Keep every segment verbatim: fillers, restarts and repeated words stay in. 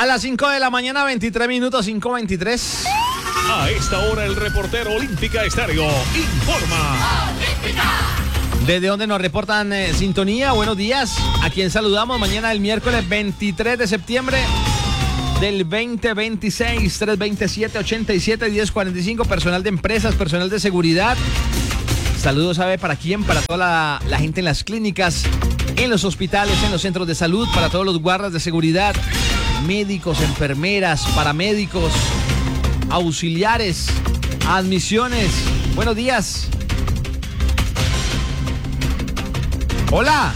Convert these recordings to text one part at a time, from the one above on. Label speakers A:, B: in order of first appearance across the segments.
A: A las cinco de la mañana, veintitrés minutos, cinco veintitrés.
B: A esta hora el reportero Olímpica Estéreo informa.
A: ¿Desde dónde nos reportan eh, sintonía? Buenos días. A quien saludamos mañana el miércoles veintitrés de septiembre del veinte veintiséis, tres veintisiete, ochenta y siete, diez cuarenta y cinco. Personal de empresas, personal de seguridad. Saludos, ¿sabe para quién? Para toda la, la gente en las clínicas, en los hospitales, en los centros de salud, para todos los guardas de seguridad, médicos, enfermeras, paramédicos, auxiliares, admisiones. Buenos días. Hola.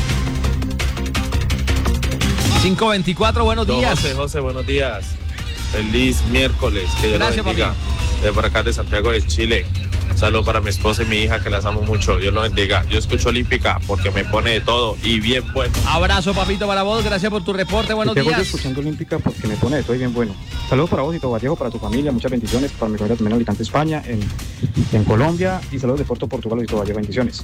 A: cinco veinticuatro, buenos
C: Don
A: días.
C: José, José, buenos días. Feliz miércoles, que Dios
A: Gracias,
C: lo bendiga. De por acá de Santiago de Chile. Saludos para mi esposa y mi hija, que las amo mucho. Dios lo bendiga. Yo escucho Olímpica porque me pone de todo y bien bueno.
A: Abrazo, papito, para vos. Gracias por tu reporte. Buenos
D: Te
A: días.
D: voy escuchando Olímpica porque me pone de todo y bien bueno. Saludos para vos y todo Vallejo, para tu familia. Muchas bendiciones para mi familia también habitante de España, en, en Colombia. Y saludos de Puerto Portugal y todo Vallejo. Bendiciones.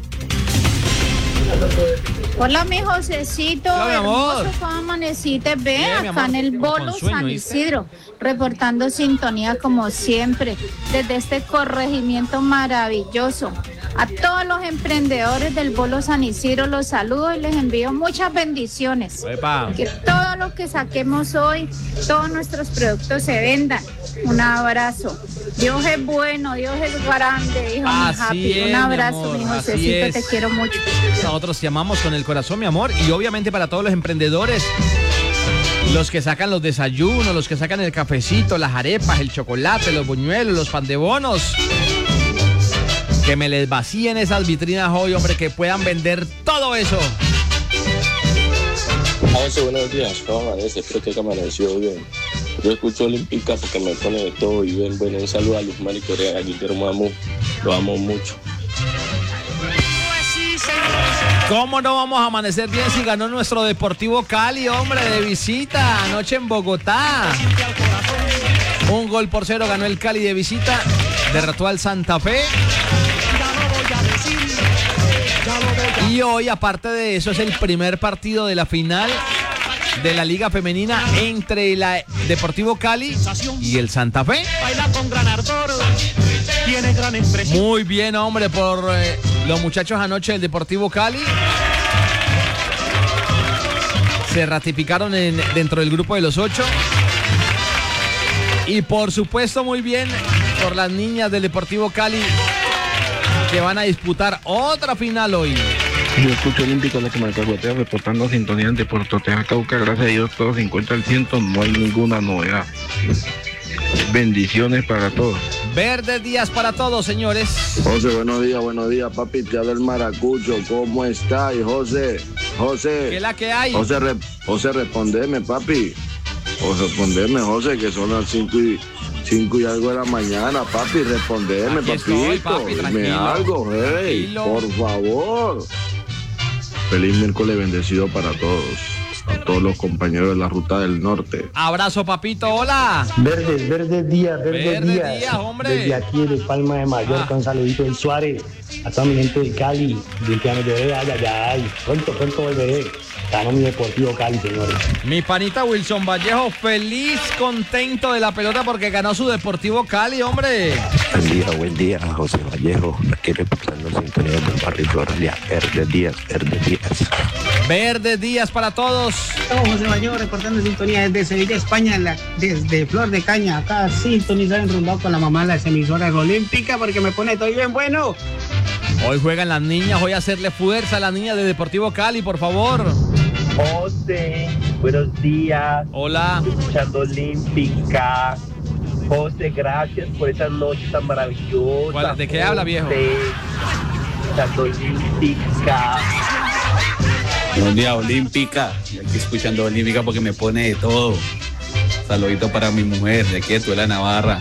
E: Hola, mi Josecito.
A: Hola, mi amor.
E: Hermoso, ¿cómo amaneciste? Ve,
A: Bien, mi
E: acá
A: amor.
E: en el
A: Con
E: Bolo
A: sueño,
E: San
A: ¿viste?
E: Isidro, reportando sintonía como siempre, desde este corregimiento maravilloso. A todos los emprendedores del Bolo San Isidro los saludo y les envío muchas bendiciones.
A: Epa.
E: Que todo lo que saquemos hoy, todos nuestros productos se vendan. Un abrazo. Dios es bueno, Dios es grande, hijo
A: Así
E: mi Happy.
A: es,
E: Un
A: mi
E: abrazo,
A: amor,
E: mi
A: así
E: Josecito,
A: es.
E: te quiero mucho.
A: Nosotros te amamos con el corazón, mi amor. Y obviamente para todos los emprendedores, los que sacan los desayunos, los que sacan el cafecito, las arepas, el chocolate, los buñuelos, los pan de bonos. Que me les vacíen esas vitrinas hoy, hombre, que puedan vender todo eso.
F: José, buenos días. ¿Cómo amanece? Espero que haya amanecido bien. Yo escucho Olímpica porque me pone de todo y bien. Bueno, un saludo a Luzmán y Corea, aquí te lo amo, lo amo mucho.
A: ¿Cómo no vamos a amanecer bien si ganó nuestro Deportivo Cali, hombre, de visita anoche en Bogotá? Un gol por cero ganó el Cali de visita, derrotó al Santa Fe. Y hoy, aparte de eso, es el primer partido de la final de la Liga Femenina entre el Deportivo Cali y el Santa Fe. Muy bien, hombre, por eh, los muchachos anoche del Deportivo Cali. Se ratificaron en, dentro del grupo de los ocho. Y por supuesto, muy bien por las niñas del Deportivo Cali, que van a disputar otra final hoy.
G: Yo escucho Olímpico, la que me cagotea, reportando sintonía de Puerto Teja, Cauca. Gracias a Dios, todo se encuentra al ciento, no hay ninguna novedad. Bendiciones para todos.
A: Verdes días para todos, señores.
H: José, buenos días, buenos días, papi. Te habla el Maracucho. ¿Cómo estás, José? José.
A: ¿Qué es la que hay?
H: José, re, José, respondeme, papi. O respondeme, José, que son las cinco y, cinco y algo de la mañana, papi. Respondeme,
A: Aquí
H: papito.
A: estoy, papi,
H: Dime
A: tranquilo.
H: algo, hey,
A: Tranquilo.
H: por favor. Feliz miércoles bendecido para todos. A todos los compañeros de la Ruta del Norte.
A: Abrazo, papito, hola.
I: Verdes, verdes días, verdes
A: Verdes
I: días.
A: días, hombre.
I: Desde aquí de Palma de Mallorca,
A: Ah.
I: un saludito del Suárez. A toda mi gente de Cali, del que me lloré, ay, ay, ay. Pronto, pronto volveré. Ganó mi Deportivo Cali, señores.
A: Mi panita Wilson Vallejo, feliz, contento de la pelota porque ganó su Deportivo Cali, hombre.
J: Buen día, buen día, José Vallejo. Aquí reportando sintonía del barrio Floralia. Verdes días, verdes días.
A: Verdes días para todos.
K: Todo José Vallejo reportando sintonía desde Sevilla, España, la, desde Flor de Caña. Acá sintonizar enrundado con la mamá de las emisoras Olímpica porque me pone todo bien bueno.
A: Hoy juegan las niñas, voy a hacerle fuerza a las niñas de Deportivo Cali, por favor.
L: José, buenos días.
A: Hola.
L: Escuchando Olímpica. José, gracias por esa noche tan maravillosa.
A: ¿Cuál- ¿De qué habla, viejo?
L: José, escuchando Olímpica.
M: Buenos días, Olímpica. Aquí escuchando Olímpica porque me pone de todo. Saludito para mi mujer de aquí de Tuela, Navarra.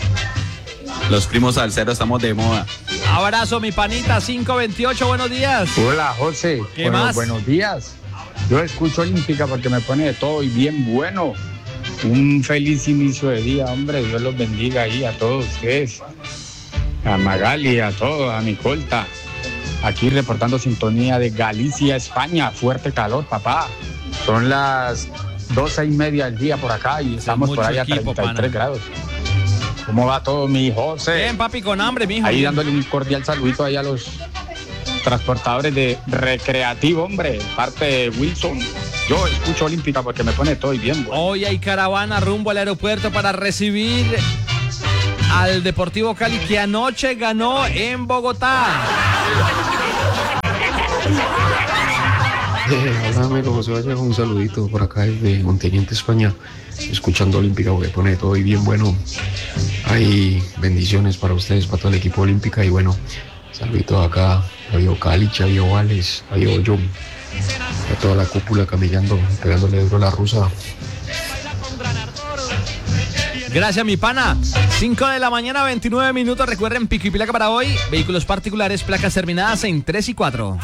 M: Los primos salseros estamos de moda.
A: Abrazo, mi panita, cinco veintiocho, buenos días.
N: Hola, José.
A: ¿Qué
N: Bueno,
A: más?
N: Buenos días. Yo escucho Olímpica porque me pone de todo y bien bueno. Un feliz inicio de día, hombre. Dios los bendiga ahí a todos ustedes. A Magali, a todos, a mi colta. Aquí reportando sintonía de Galicia, España. Fuerte calor, papá. Son las doce y media del día por acá y estamos por allá a treinta y tres grados. ¿Cómo va todo, mi José?
A: Bien, papi, con hambre, mijo.
N: Ahí dándole un cordial saludito ahí a los transportadores de Recreativo, hombre, parte de Wilson. Yo escucho Olímpica porque me pone todo y bien bueno.
A: Hoy hay caravana rumbo al aeropuerto para recibir al Deportivo Cali, que anoche ganó en Bogotá.
O: Eh, hola amigo José Vallejo, un saludito por acá desde Monteniente, España, escuchando Olímpica porque pone todo y bien bueno. Hay bendiciones para ustedes, para todo el equipo Olímpica y bueno, saludito acá, Fabio Cali, Chavio Vales, Fabio John, a toda la cúpula camellando, pegándole duro a la rusa.
A: Gracias, mi pana. cinco de la mañana, veintinueve minutos. Recuerden, pico y placa para hoy. Vehículos particulares, placas terminadas en tres y cuatro.